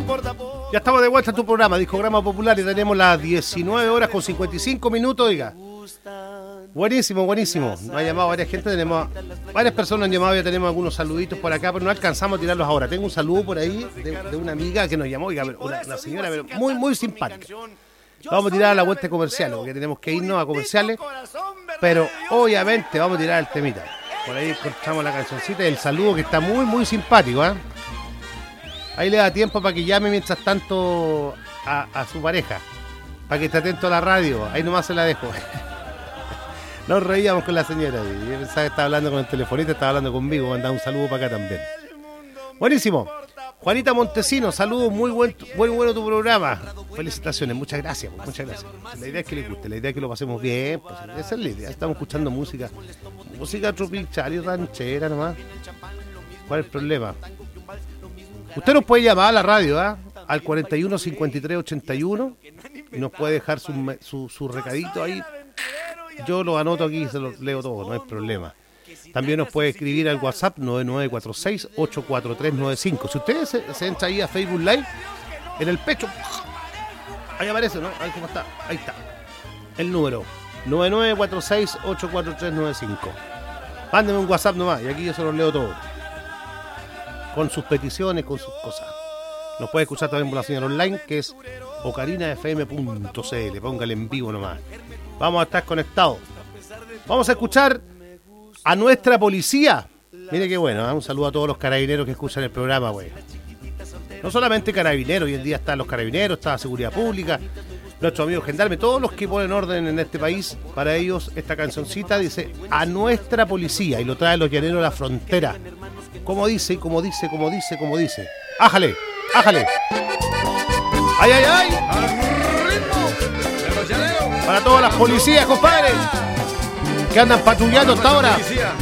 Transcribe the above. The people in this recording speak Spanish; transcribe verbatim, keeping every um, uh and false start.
Ya estamos de vuelta en tu programa, Discograma Popular, y tenemos las diecinueve horas con cincuenta y cinco minutos, oiga. Buenísimo, buenísimo. Nos ha llamado varias gente, tenemos varias personas han llamado, ya tenemos algunos saluditos por acá, pero no alcanzamos a tirarlos ahora. Tengo un saludo por ahí de, de una amiga que nos llamó, oiga, una, una señora pero muy, muy simpática. Vamos a tirar a la vuelta comercial, porque tenemos que irnos a comerciales, pero obviamente vamos a tirar el temita. Por ahí encontramos la cancioncita y el saludo que está muy, muy simpático, ¿eh? Ahí le da tiempo para que llame mientras tanto a, a su pareja, para que esté atento a la radio. Ahí nomás se la dejo. Nos reíamos con la señora. Yo pensaba que estaba hablando con el telefonista, estaba hablando conmigo. Mandaba un saludo para acá también. Buenísimo. Juanita Montesino, saludos, muy buen, muy bueno tu programa. Felicitaciones, muchas gracias, muchas gracias. La idea es que les guste, la idea es que lo pasemos bien. Pues, esa es la idea. Estamos escuchando música, música tropical y ranchera nomás. ¿Cuál es el problema? Usted nos puede llamar a la radio, ¿eh? Al cuarenta y uno cincuenta y tres ochenta y uno y nos puede dejar su, su, su recadito ahí. Yo lo anoto aquí y se lo leo todo, no hay problema. También nos puede escribir al WhatsApp nueve nueve cuatro seis ocho cuatro tres nueve cinco. Si ustedes se, se entra ahí a Facebook Live, en el pecho, ahí aparece, ¿no? Ahí cómo está, ahí está. El número nueve nueve cuatro seis ocho cuatro tres nueve cinco. Mándeme un WhatsApp nomás y aquí yo se los leo todo. Con sus peticiones, con sus cosas. Nos puede escuchar también por la señal online, que es ocarina f m punto c l. Póngale en vivo nomás. Vamos a estar conectados. Vamos a escuchar a nuestra policía. Mire qué bueno, ¿eh? Un saludo a todos los carabineros que escuchan el programa, güey. No solamente carabineros, hoy en día están los carabineros, está la seguridad pública, nuestros amigos gendarmes, todos los que ponen orden en este país. Para ellos esta cancioncita dice a nuestra policía y lo traen los llaneros de la frontera. Como dice, como dice, como dice, como dice. ¡Ájale! ¡Ájale! ¡Ay, ay, ay! ¡Al ritmo de los llaneros! Para todas las policías, compadre, que andan patrullando hasta ahora.